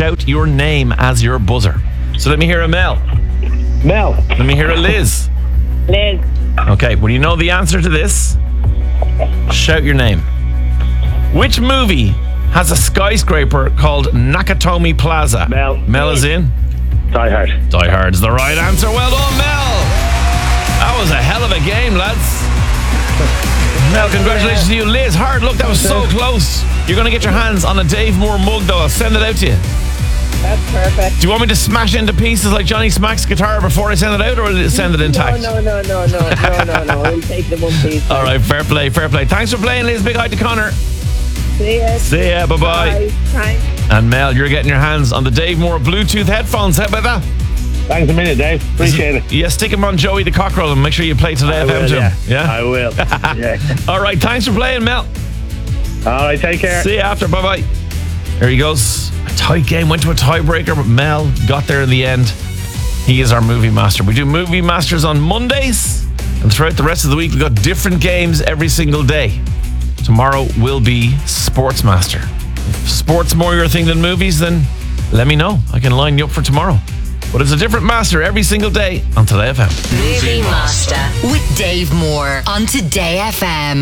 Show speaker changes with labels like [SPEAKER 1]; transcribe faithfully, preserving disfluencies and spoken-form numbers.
[SPEAKER 1] shout your name as your buzzer. So let me hear a Mel.
[SPEAKER 2] Mel.
[SPEAKER 1] Let me hear a Liz.
[SPEAKER 3] Liz.
[SPEAKER 1] Okay, when you know the answer to this, shout your name. Which movie has a skyscraper called Nakatomi Plaza?
[SPEAKER 2] Mel.
[SPEAKER 1] Mel is in.
[SPEAKER 2] Die Hard.
[SPEAKER 1] Die Hard is the right answer. Well done, Mel. That was a hell of a game, lads. Mel, congratulations to you. Liz, hard luck. That was so close. You're going to get your hands on a Dave Moore mug, though. I'll send it out to you.
[SPEAKER 3] That's perfect.
[SPEAKER 1] Do you want me to smash it into pieces like Johnny Smacks guitar before I send it out, or will it send it intact?
[SPEAKER 3] No, no, no, no, no, no, no, no. We'll take the one piece.
[SPEAKER 1] All right, fair play, fair play. Thanks for playing, Liz. Big hi to Connor.
[SPEAKER 3] See ya.
[SPEAKER 1] See ya. Bye-bye.
[SPEAKER 3] Bye. Thanks.
[SPEAKER 1] And Mel, you're getting your hands on the Dave Moore Bluetooth headphones. How about that?
[SPEAKER 2] Thanks a minute, Dave. Appreciate it.
[SPEAKER 1] Yeah, stick him on Joey the Cockerel and make sure you play Today
[SPEAKER 2] I
[SPEAKER 1] F M
[SPEAKER 2] will,
[SPEAKER 1] to
[SPEAKER 2] yeah.
[SPEAKER 1] him. Yeah?
[SPEAKER 2] I will. Yeah.
[SPEAKER 1] All right, thanks for playing, Mel.
[SPEAKER 2] All right, take care.
[SPEAKER 1] See you after. Bye-bye. Here he goes. A tight game. Went to a tiebreaker, but Mel got there in the end. He is our movie master. We do movie masters on Mondays, and throughout the rest of the week, we've got different games every single day. Tomorrow will be Sports Master. If sports more your thing than movies, then let me know. I can line you up for tomorrow. But it's a different master every single day on Today F M.
[SPEAKER 4] Movie Master with Dave Moore on Today F M.